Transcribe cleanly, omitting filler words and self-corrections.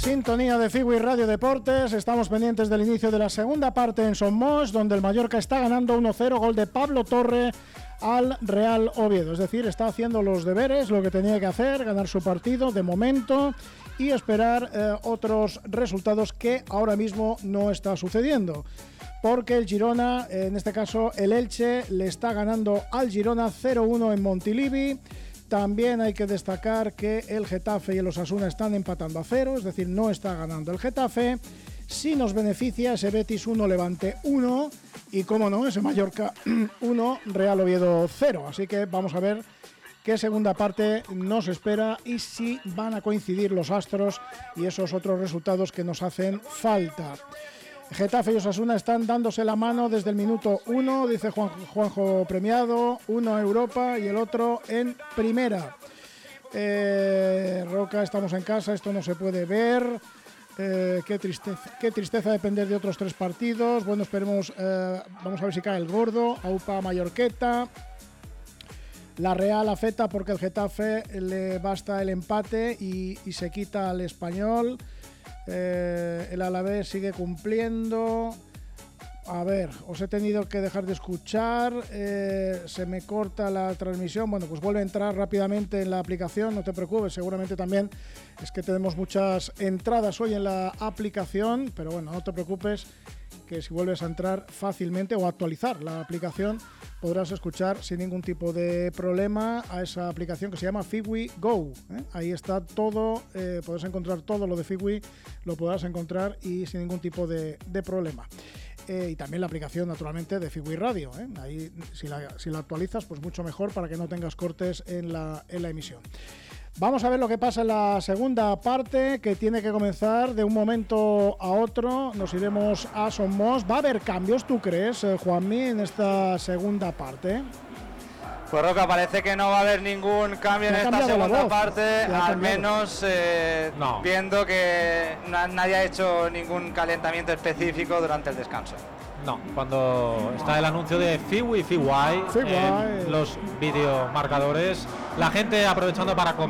Sintonía de Figui Radio Deportes. Estamos pendientes del inicio de la segunda parte en Somos, donde el Mallorca está ganando 1-0, gol de Pablo Torre al Real Oviedo. Es decir, está haciendo los deberes, lo que tenía que hacer, ganar su partido de momento y esperar otros resultados que ahora mismo no está sucediendo. Porque el Girona, en este caso el Elche, le está ganando al Girona 0-1 en Montilivi. También hay que destacar que el Getafe y el Osasuna están empatando a 0, es decir, no está ganando el Getafe. Sí nos beneficia ese Betis 1, Levante 1 y, como no, ese Mallorca 1, Real Oviedo 0. Así que vamos a ver qué segunda parte nos espera y si van a coincidir los astros y esos otros resultados que nos hacen falta. Getafe y Osasuna están dándose la mano desde el minuto 1, dice Juanjo Premiado, uno a Europa y el otro en primera. Roca, estamos en casa, esto no se puede ver. Qué tristeza depender de otros 3 partidos. Bueno, esperemos, vamos a ver si cae el gordo. Aupa Mallorqueta. La Real afecta porque el Getafe le basta el empate y se quita al Español. El Alavés sigue cumpliendo. A ver, os he tenido que dejar de escuchar, se me corta la transmisión. Bueno, pues vuelve a entrar rápidamente en la aplicación, no te preocupes, seguramente también es que tenemos muchas entradas hoy en la aplicación, pero bueno, no te preocupes, que si vuelves a entrar fácilmente o a actualizar la aplicación podrás escuchar sin ningún tipo de problema a esa aplicación que se llama Figui Go. Ahí está todo, podrás encontrar todo lo de Figui, lo podrás encontrar y sin ningún tipo de problema. Y también la aplicación, naturalmente, de Figui Radio. Ahí, si la actualizas, pues mucho mejor para que no tengas cortes en la emisión. Vamos a ver lo que pasa en la segunda parte, que tiene que comenzar de un momento a otro. Nos iremos a Somos. ¿Va a haber cambios, tú crees, Juanmi, en esta segunda parte? Pues Roca, parece que no va a haber ningún cambio en esta segunda parte, al menos no. Viendo que nadie ha hecho ningún calentamiento específico durante el descanso. No, cuando está el anuncio de Figui, los videomarcadores, la gente aprovechando para comer.